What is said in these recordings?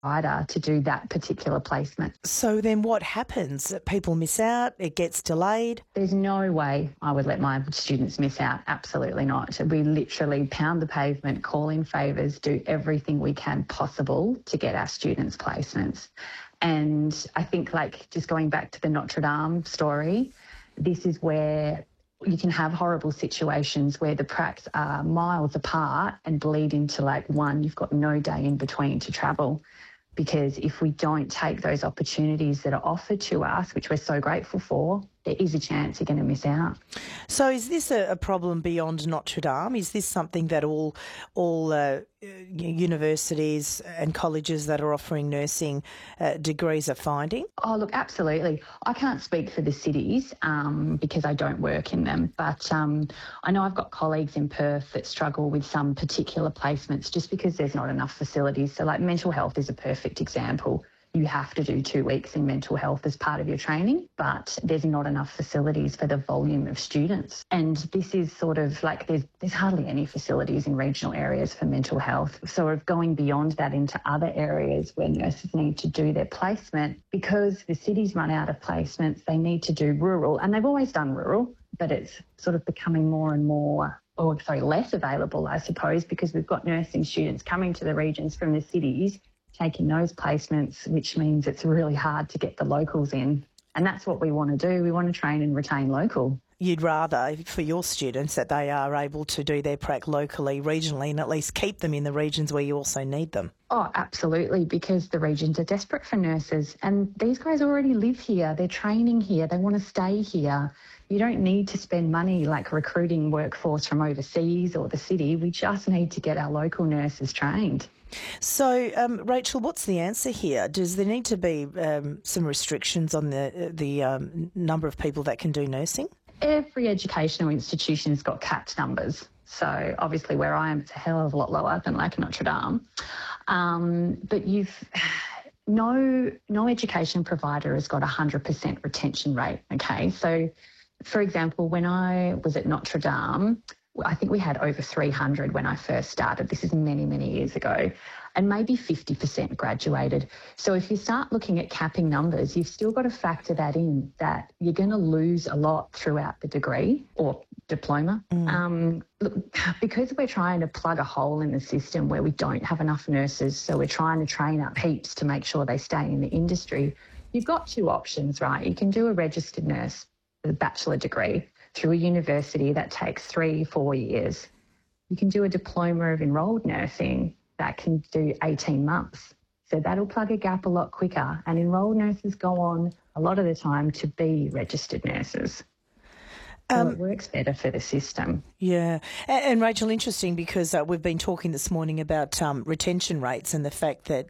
provider to do that particular placement. So then what happens? People miss out, it gets delayed? There's no way I would let my students miss out. Absolutely not. We literally pound the pavement, call in favours, do everything we can possible to get our students placements. And I think, like, just going back to the Notre Dame story, this is where you can have horrible situations where the pracs are miles apart and bleed into like one. You've got no day in between to travel. Because if we don't take those opportunities that are offered to us, which we're so grateful for, there is a chance you're going to miss out. So is this a problem beyond Notre Dame? Is this something that all universities and colleges that are offering nursing degrees are finding? Oh, look, absolutely. I can't speak for the cities because I don't work in them, but I know I've got colleagues in Perth that struggle with some particular placements just because there's not enough facilities. So, like, mental health is a perfect example. You have to do 2 weeks in mental health as part of your training, but there's not enough facilities for the volume of students. And this is sort of like there's hardly any facilities in regional areas for mental health. So going beyond that into other areas where nurses need to do their placement, because the cities run out of placements, they need to do rural, and they've always done rural, but it's sort of becoming more and more, less available, I suppose, because we've got nursing students coming to the regions from the cities, taking those placements, which means it's really hard to get the locals in. And that's what we want to do. We want to train and retain local. You'd rather, for your students, that they are able to do their prac locally, regionally, and at least keep them in the regions where you also need them. Oh, absolutely, because the regions are desperate for nurses. And these guys already live here. They're training here. They want to stay here. You don't need to spend money like recruiting workforce from overseas or the city. We just need to get our local nurses trained. So, Rachel, what's the answer here? Does there need to be some restrictions on the number of people that can do nursing? Every educational institution has got capped numbers. So obviously where I am, it's a hell of a lot lower than like Notre Dame. But no education provider has got a 100% retention rate, okay? So, for example, when I was at Notre Dame, I think we had over 300 when I first started. This is many, many years ago. And maybe 50% graduated. So if you start looking at capping numbers, you've still got to factor that in, that you're going to lose a lot throughout the degree or diploma. Look, because we're trying to plug a hole in the system where we don't have enough nurses, so we're trying to train up heaps to make sure they stay in the industry, you've got two options, right? You can do a registered nurse with a bachelor degree through a university that takes 3-4 years. You can do a diploma of enrolled nursing that can do 18 months. So that'll plug a gap a lot quicker. And enrolled nurses go on a lot of the time to be registered nurses. So it works better for the system. Yeah. And Rachel, interesting because we've been talking this morning about retention rates and the fact that,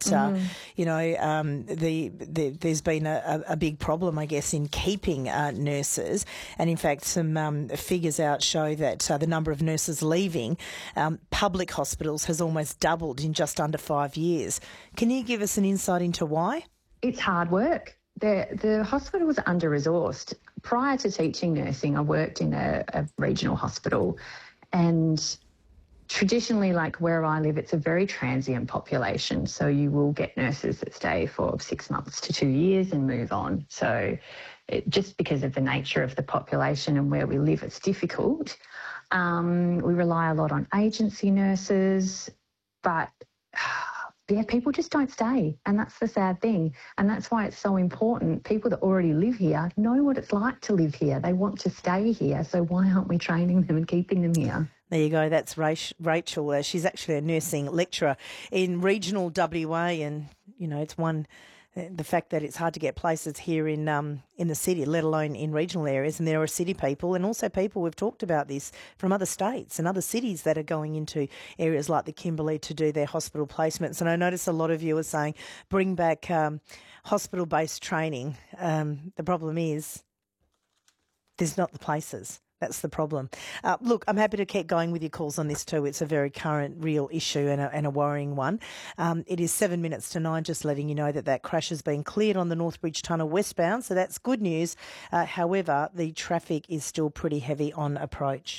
there's been a big problem, I guess, in keeping nurses. And in fact, some figures out show that the number of nurses leaving public hospitals has almost doubled in just under 5 years. Can you give us an insight into why? It's hard work. The hospital was under-resourced. Prior to teaching nursing, I worked in a regional hospital, and traditionally, like where I live, it's a very transient population. So you will get nurses that stay for 6 months to 2 years and move on. So just because of the nature of the population and where we live, it's difficult. We rely a lot on agency nurses, but yeah, people just don't stay, and that's the sad thing. And that's why it's so important. People that already live here know what it's like to live here. They want to stay here, so why aren't we training them and keeping them here? There you go. That's Rachel. She's actually a nursing lecturer in regional WA, and it's the fact that it's hard to get places here in the city, let alone in regional areas. And there are city people and also people, we've talked about this, from other states and other cities that are going into areas like the Kimberley to do their hospital placements. And I notice a lot of you are saying, bring back hospital-based training. The problem is there's not the places. That's the problem. Look, I'm happy to keep going with your calls on this too. It's a very current, real issue and a worrying one. It is 7 minutes to 9, just letting you know that crash has been cleared on the Northbridge Tunnel westbound, so that's good news. However, the traffic is still pretty heavy on approach.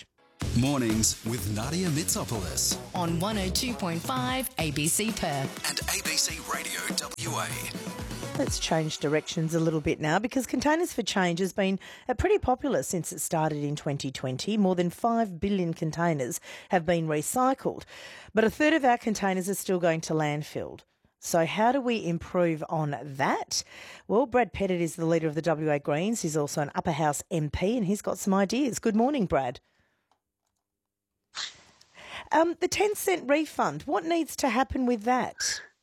Mornings with Nadia Mitsopoulos on 102.5 ABC Perth and ABC Radio WA. Let's change directions a little bit now, because Containers for Change has been pretty popular since it started in 2020. More than 5 billion containers have been recycled, but a third of our containers are still going to landfill. So how do we improve on that? Well, Brad Pettit is the leader of the WA Greens. He's also an Upper House MP, and he's got some ideas. Good morning, Brad. The 10-cent refund, what needs to happen with that?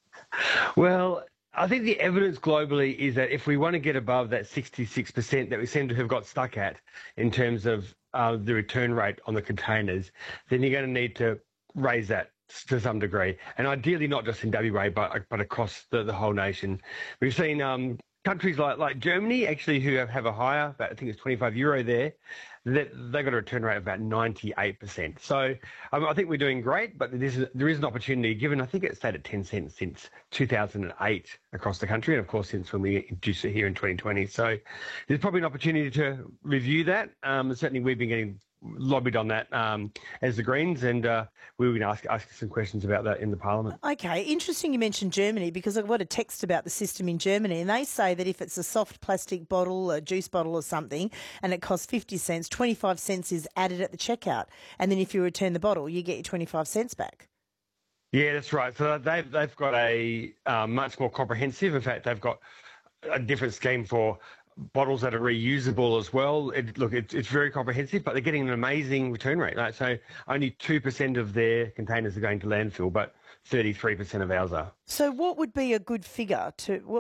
Well, I think the evidence globally is that if we want to get above that 66% that we seem to have got stuck at in terms of the return rate on the containers, then you're going to need to raise that to some degree, and ideally not just in WA but across the whole nation. We've seen countries like Germany actually who have a higher, I think it's €25 there, that they've got a return rate of about 98%. So I think we're doing great, but there is an opportunity, given I think it stayed at 10 cents since 2008 across the country, and of course since when we introduced it here in 2020. So there's probably an opportunity to review that. Certainly we've been getting lobbied on that as the Greens, and we were going to ask some questions about that in the Parliament. Okay, interesting you mentioned Germany, because I've got a text about the system in Germany, and they say that if it's a soft plastic bottle, a juice bottle or something, and it costs 50 cents, 25 cents is added at the checkout, and then if you return the bottle, you get your 25 cents back. Yeah, that's right. So they've got a much more comprehensive, in fact, they've got a different scheme for bottles that are reusable as well. It's very comprehensive, but they're getting an amazing return rate. Right? So only 2% of their containers are going to landfill, but 33% of ours are. So what would be a good figure?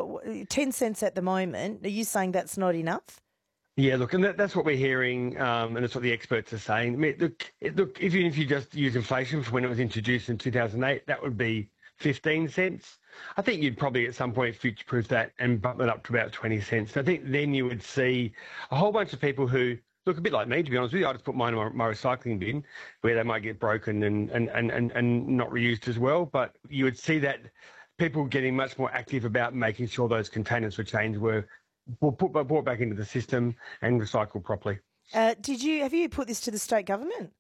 10 cents at the moment. Are you saying that's not enough? Yeah, look, and that's what we're hearing, and that's what the experts are saying. I mean, look, even if you just use inflation for when it was introduced in 2008, that would be 15 cents. I think you'd probably at some point future-proof that and bump it up to about 20 cents. I think then you would see a whole bunch of people who look a bit like me, to be honest with you. I just put mine in my recycling bin where they might get broken and not reused as well. But you would see that people getting much more active about making sure those containers for change were brought back into the system and recycled properly. Have you put this to the state government?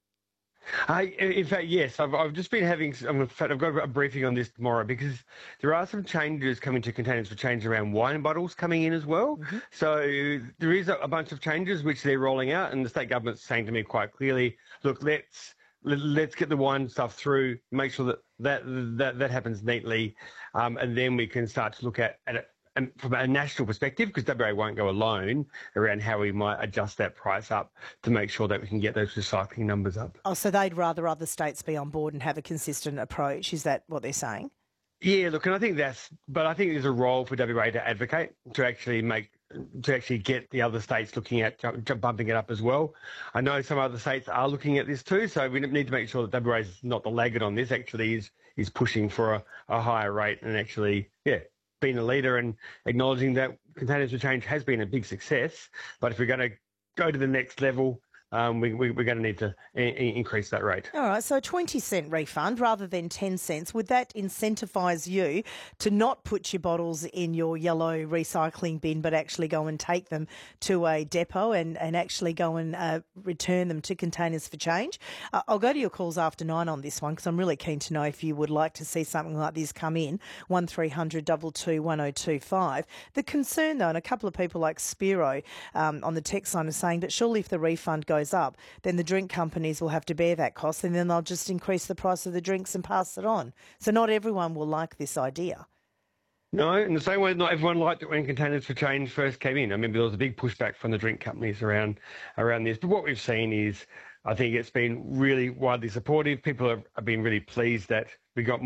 In fact, yes. I've just been having. In fact, I've got a briefing on this tomorrow, because there are some changes coming to Containers for Change around wine bottles coming in as well. Mm-hmm. So there is a bunch of changes which they're rolling out, and the state government's saying to me quite clearly, look, let's get the wine stuff through, make sure that happens neatly, and then we can start to look at it. And from a national perspective, because WA won't go alone, around how we might adjust that price up to make sure that we can get those recycling numbers up. Oh, so they'd rather other states be on board and have a consistent approach. Is that what they're saying? Yeah, look, and I think there's a role for WA to advocate, to actually get the other states looking at bumping it up as well. I know some other states are looking at this too, so we need to make sure that WA is not the laggard on this, actually is pushing for a higher rate and actually, being a leader and acknowledging that Containers for Change has been a big success. But if we're going to go to the next level, we're going to need to increase that rate. All right, so a 20-cent refund rather than 10 cents, would that incentivise you to not put your bottles in your yellow recycling bin but actually go and take them to a depot and actually go and return them to Containers for Change? I'll go to your calls after 9 on this one, because I'm really keen to know if you would like to see something like this come in, 1300 22 1025. The concern, though, and a couple of people like Spiro on the text line are saying that surely if the refund goes up, then the drink companies will have to bear that cost, and then they'll just increase the price of the drinks and pass it on. So not everyone will like this idea. No, in the same way, not everyone liked it when Containers for Change first came in. I remember there was a big pushback from the drink companies around this. But what we've seen is, I think it's been really widely supportive. People have been really pleased that we got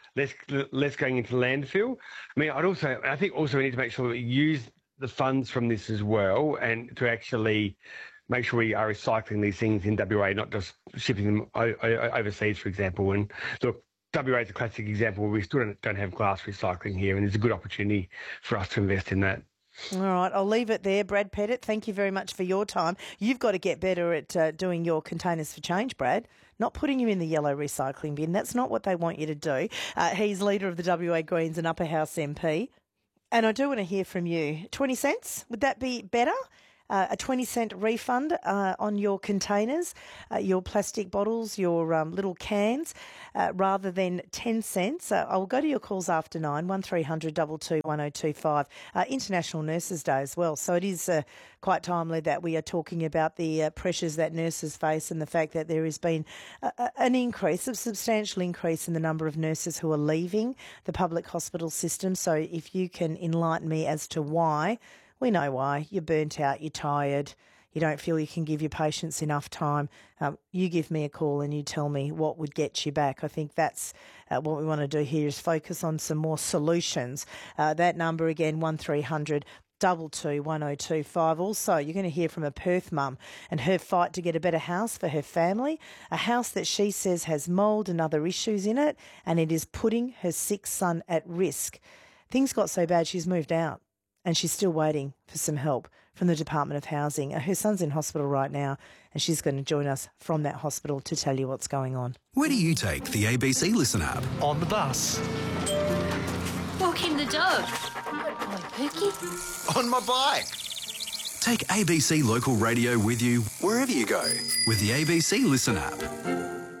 less going into landfill. I mean, I think also we need to make sure that we use the funds from this as well, and to actually make sure we are recycling these things in WA, not just shipping them overseas, for example. And look, WA is a classic example where we still don't have glass recycling here, and there's a good opportunity for us to invest in that. All right, I'll leave it there. Brad Pettit, thank you very much for your time. You've got to get better at doing your Containers for Change, Brad, not putting you in the yellow recycling bin. That's not what they want you to do. He's leader of the WA Greens and Upper House MP. And I do want to hear from you. 20 cents, would that be better? a 20-cent refund on your containers, your plastic bottles, your little cans, rather than 10 cents. I will go to your calls after 9, 1300 22 1025. International Nurses Day as well. So it is quite timely that we are talking about the pressures that nurses face and the fact that there has been an increase, a substantial increase in the number of nurses who are leaving the public hospital system. So if you can enlighten me as to why, we know why. You're burnt out, you're tired, you don't feel you can give your patients enough time. You give me a call and you tell me what would get you back. I think that's what we want to do here is focus on some more solutions. That number again, 1300 22 1025. Also, you're going to hear from a Perth mum and her fight to get a better house for her family, a house that she says has mould and other issues in it, and it is putting her sick son at risk. Things got so bad she's moved out and she's still waiting for some help from the Department of Housing. Her son's in hospital right now and she's going to join us from that hospital to tell you what's going on. Where do you take the ABC Listen app? On the bus. Walking the dog. Good boy, Pookie. On my bike. Take ABC Local Radio with you wherever you go with the ABC Listen app.